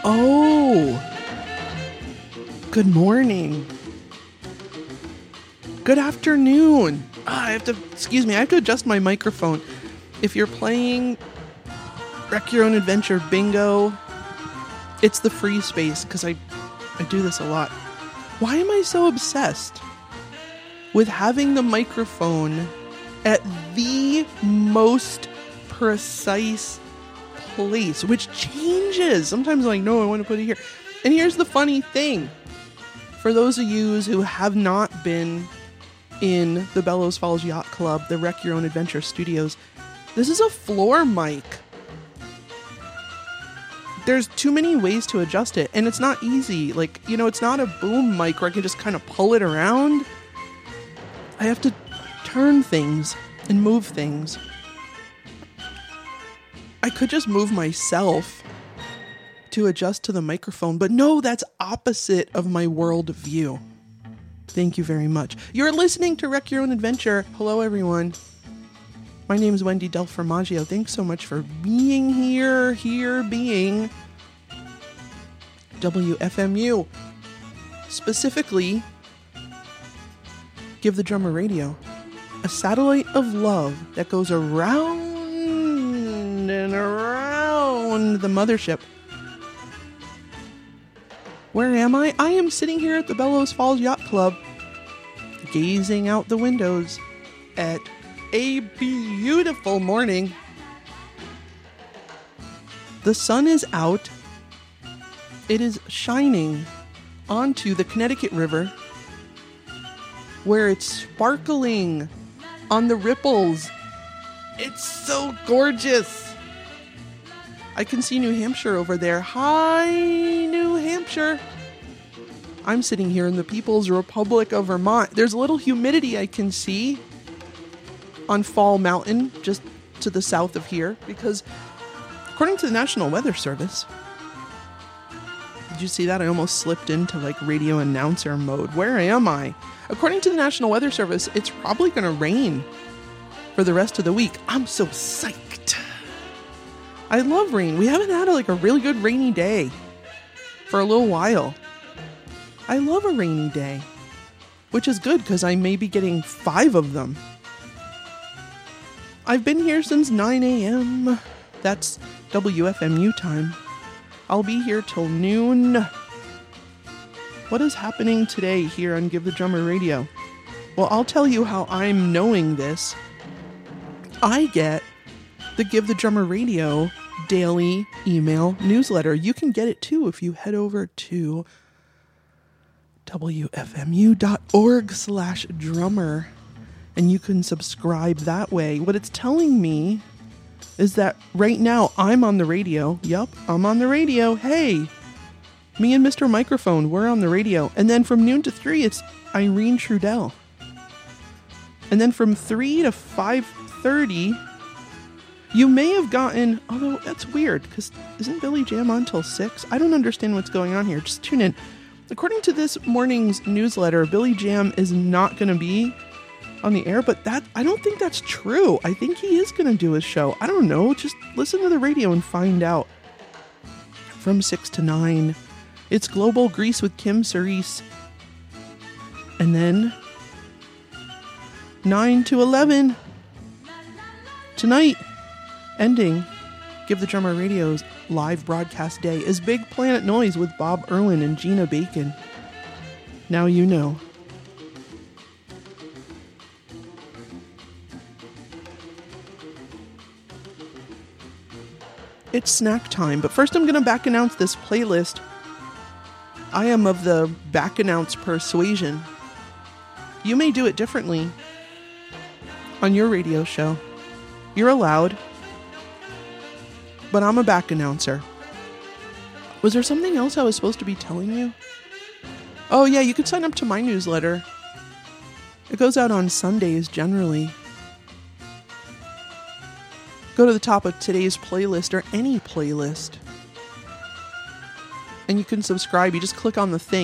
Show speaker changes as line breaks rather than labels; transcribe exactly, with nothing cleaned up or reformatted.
Oh, good morning. Good afternoon. Ah, I have to, excuse me, I have to adjust my microphone. If you're playing Wreck Your Own Adventure Bingo, it's the free space because I, I do this a lot. Why am I so obsessed with having the microphone at the most precise place, which changes. Sometimes I'm like, no, I want to put it here. And here's the funny thing. For those of you who have not been in the Bellows Falls Yacht Club, the Wreck Your Own Adventure Studios, this is a floor mic. There's too many ways to adjust it, and it's not easy. Like, you know, it's not a boom mic where I can just kind of pull it around. I have to turn things and move things. I could just move myself to adjust to the microphone, but no, that's opposite of my worldview. Thank you very much. You're listening to Wreck Your Own Adventure. Hello, everyone. My name is Wendy Del Formaggio. Thanks so much for being here, here being W F M U. Specifically, Give the Drummer Radio, a satellite of love that goes around and around the mothership. Where am I? I am sitting here at the Bellows Falls Yacht Club, gazing out the windows at a beautiful morning. The sun is out. It is shining onto the Connecticut River, where it's sparkling on the ripples. It's so gorgeous. I can see New Hampshire over there. Hi, New Hampshire. I'm sitting here in the People's Republic of Vermont. There's a little humidity I can see on Fall Mountain, just to the south of here, because according to the National Weather Service, did you see that? I almost slipped into like radio announcer mode. Where am I? According to the National Weather Service, it's probably going to rain for the rest of the week. I'm so psyched. I love rain. We haven't had a, like a really good rainy day for a little while. I love a rainy day, which is good because I may be getting five of them. I've been here since nine a.m. That's W F M U time. I'll be here till noon. What is happening today here on Give the Drummer Radio? Well, I'll tell you how I'm knowing this. I get the Give the Drummer Radio daily email newsletter. You can get it too if you head over to W F M U dot org slash drummer, and you can subscribe that way. What it's telling me is that right now I'm on the radio. Yup, I'm on the radio. Hey, me and Mister Microphone, we're on the radio. And then from noon to three, it's Irene Trudell. And then from three to five thirty, you may have gotten, although that's weird, because isn't Billy Jam on till six? I don't understand what's going on here. Just tune in. According to this morning's newsletter, Billy Jam is not going to be on the air, but that I don't think that's true. I think he is going to do his show. I don't know. Just listen to the radio and find out. From six to nine, it's Global Grease with Kim Cerise. And then nine to eleven, tonight, ending Give the Drummer Radio's live broadcast day, is Big Planet Noise with Bob Erwin and Gina Bacon. Now you know. It's snack time, but first I'm going to back announce this playlist. I am of the back announce persuasion. You may do it differently on your radio show. You're allowed. But I'm a back announcer. Was there something else I was supposed to be telling you? Oh yeah, you could sign up to my newsletter. It goes out on Sundays generally. Go to the top of today's playlist or any playlist, and you can subscribe. You just click on the thing.